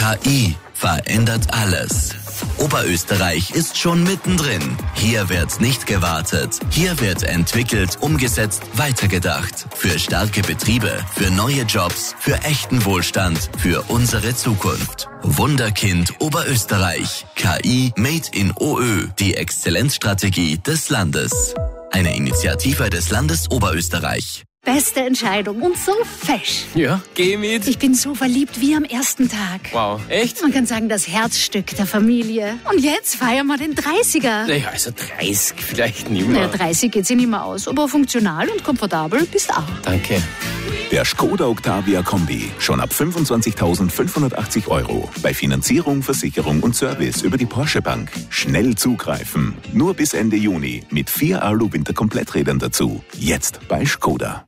KI verändert alles. Oberösterreich ist schon mittendrin. Hier wird nicht gewartet. Hier wird entwickelt, umgesetzt, weitergedacht. Für starke Betriebe, für neue Jobs, für echten Wohlstand, für unsere Zukunft. Wunderkind Oberösterreich. KI Made in OÖ. Die Exzellenzstrategie des Landes. Eine Initiative des Landes Oberösterreich. Beste Entscheidung und so fesch. Ja, geh mit. Ich bin so verliebt wie am ersten Tag. Wow, echt? Man kann sagen, das Herzstück der Familie. Und jetzt feiern wir den 30er. Naja, also 30 vielleicht nicht mehr. Naja, 30 geht sich nicht mehr aus, aber funktional und komfortabel bist auch. Danke. Der Skoda Octavia Kombi. Schon ab 25.580 €. Bei Finanzierung, Versicherung und Service über die Porsche Bank. Schnell zugreifen. Nur bis Ende Juni. Mit 4 Alu-Winter-Kompletträdern dazu. Jetzt bei Skoda.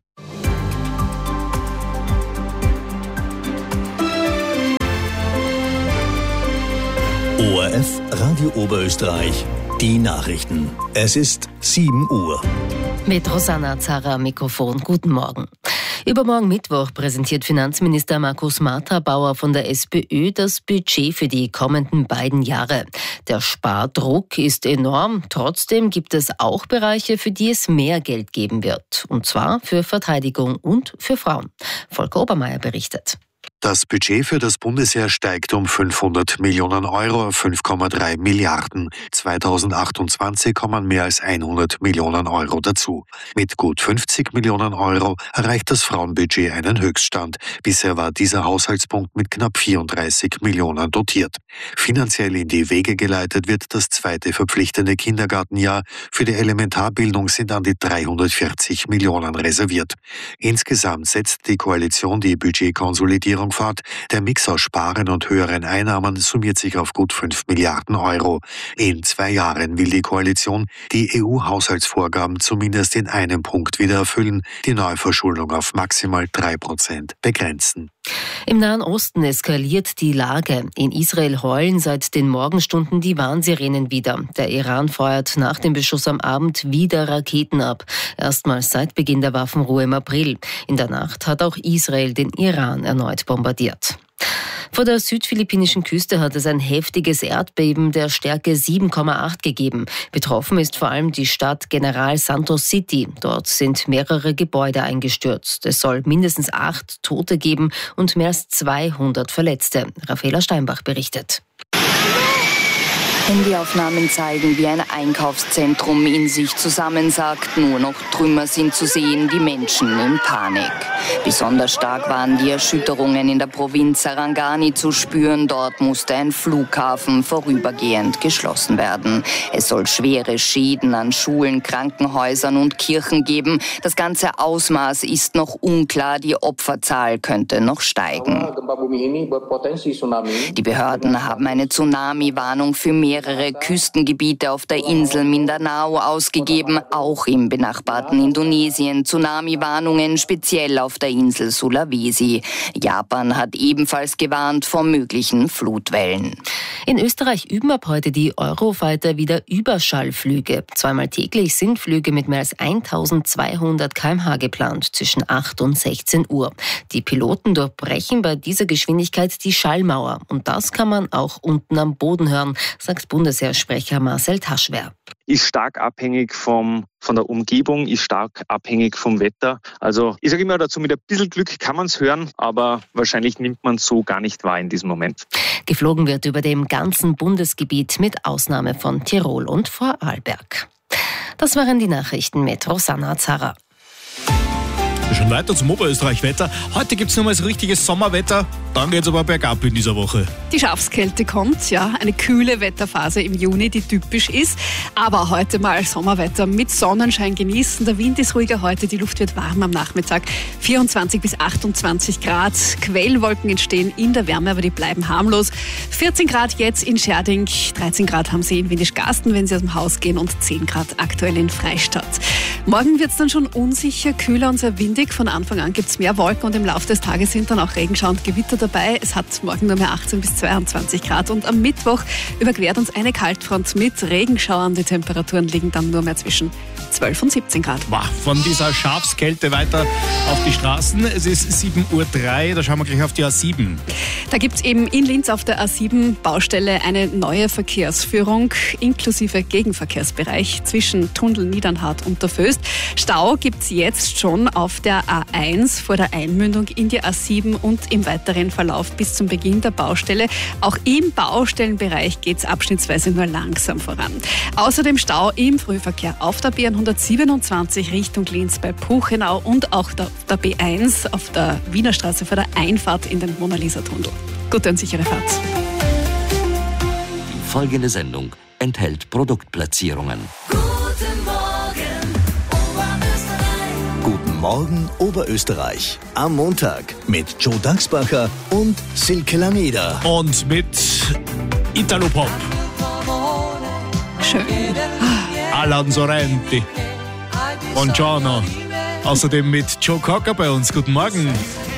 ORF Radio Oberösterreich, die Nachrichten. Es ist 7 Uhr. Mit Rosanna Zarra am Mikrofon. Guten Morgen. Übermorgen Mittwoch präsentiert Finanzminister Markus Martha-Bauer von der SPÖ das Budget für die kommenden beiden Jahre. Der Spardruck ist enorm. Trotzdem gibt es auch Bereiche, für die es mehr Geld geben wird. Und zwar für Verteidigung und für Frauen. Volker Obermeier berichtet. Das Budget für das Bundesheer steigt um 500 Millionen Euro auf 5,3 Milliarden. 2028 kommen mehr als 100 Millionen Euro dazu. Mit gut 50 Millionen Euro erreicht das Frauenbudget einen Höchststand. Bisher war dieser Haushaltspunkt mit knapp 34 Millionen dotiert. Finanziell in die Wege geleitet wird das zweite verpflichtende Kindergartenjahr. Für die Elementarbildung sind an die 340 Millionen reserviert. Insgesamt setzt die Koalition die Budgetkonsolidierung fort. Der Mix aus Sparen und höheren Einnahmen summiert sich auf gut 5 Milliarden Euro. In 2 Jahren will die Koalition die EU-Haushaltsvorgaben zumindest in einem Punkt wieder erfüllen, die Neuverschuldung auf maximal 3% begrenzen. Im Nahen Osten eskaliert die Lage. In Israel heulen seit den Morgenstunden die Warnsirenen wieder. Der Iran feuert nach dem Beschuss am Abend wieder Raketen ab. Erstmals seit Beginn der Waffenruhe im April. In der Nacht hat auch Israel den Iran erneut bombardiert. Vor der südphilippinischen Küste hat es ein heftiges Erdbeben der Stärke 7,8 gegeben. Betroffen ist vor allem die Stadt General Santos City. Dort sind mehrere Gebäude eingestürzt. Es soll mindestens 8 Tote geben und mehr als 200 Verletzte. Raffaela Steinbach berichtet. Handyaufnahmen zeigen, wie ein Einkaufszentrum in sich zusammensackt. Nur noch Trümmer sind zu sehen, die Menschen in Panik. Besonders stark waren die Erschütterungen in der Provinz Sarangani zu spüren. Dort musste ein Flughafen vorübergehend geschlossen werden. Es soll schwere Schäden an Schulen, Krankenhäusern und Kirchen geben. Das ganze Ausmaß ist noch unklar. Die Opferzahl könnte noch steigen. Die Behörden haben eine Tsunami-Warnung für mehrere Küstengebiete auf der Insel Mindanao ausgegeben, auch im benachbarten Indonesien. Tsunami-Warnungen speziell auf der Insel Sulawesi. Japan hat ebenfalls gewarnt vor möglichen Flutwellen. In Österreich üben ab heute die Eurofighter wieder Überschallflüge. 2-mal täglich sind Flüge mit mehr als 1200 km/h geplant, zwischen 8 und 16 Uhr. Die Piloten durchbrechen bei dieser Geschwindigkeit die Schallmauer. Und das kann man auch unten am Boden hören, sagt Bundesheersprecher Marcel Taschwer. Ist stark abhängig von der Umgebung, ist stark abhängig vom Wetter. Also ich sage immer dazu, mit ein bisschen Glück kann man es hören, aber wahrscheinlich nimmt man es so gar nicht wahr in diesem Moment. Geflogen wird über dem ganzen Bundesgebiet mit Ausnahme von Tirol und Vorarlberg. Das waren die Nachrichten mit Rosanna Zarra. Schon weiter zum Oberösterreich-Wetter. Heute gibt es nochmal so richtiges Sommerwetter, dann geht es aber bergab in dieser Woche. Die Schafskälte kommt, ja, eine kühle Wetterphase im Juni, die typisch ist. Aber heute mal Sommerwetter mit Sonnenschein genießen. Der Wind ist ruhiger heute, die Luft wird warm am Nachmittag. 24 bis 28 Grad. Quellwolken entstehen in der Wärme, aber die bleiben harmlos. 14 Grad jetzt in Scherding, 13 Grad haben sie in Windischgarsten, wenn sie aus dem Haus gehen, und 10 Grad aktuell in Freistadt. Morgen wird es dann schon unsicher, kühler und sehr windig. Von Anfang an gibt es mehr Wolken und im Laufe des Tages sind dann auch Regenschauer und Gewitter dabei. Es hat morgen nur mehr 18 bis 22 Grad und am Mittwoch überquert uns eine Kaltfront mit Regenschauern. Die Temperaturen liegen dann nur mehr zwischen 12 und 17 Grad. Wow, von dieser Schafskälte weiter auf die Straßen. Es ist 7:03 Uhr, da schauen wir gleich auf die A7. Da gibt es eben in Linz auf der A7 Baustelle eine neue Verkehrsführung inklusive Gegenverkehrsbereich zwischen Tunnel Niedernhart und der Föst. Stau gibt es jetzt schon auf der A1 vor der Einmündung in die A7 und im weiteren Verlauf bis zum Beginn der Baustelle. Auch im Baustellenbereich geht es abschnittsweise nur langsam voran. Außerdem Stau im Frühverkehr auf der B127 Richtung Linz bei Puchenau und auch der B1 auf der Wiener Straße vor der Einfahrt in den Mona-Lisa-Tunnel. Gute und sichere Fahrt. Die folgende Sendung enthält Produktplatzierungen. Guten Morgen Oberösterreich. Am Montag mit Joe Daxbacher und Silke Lameda. Und mit Italo-Pop. Schön. Alan Sorrenti. Buongiorno. Außerdem mit Joe Cocker bei uns. Guten Morgen.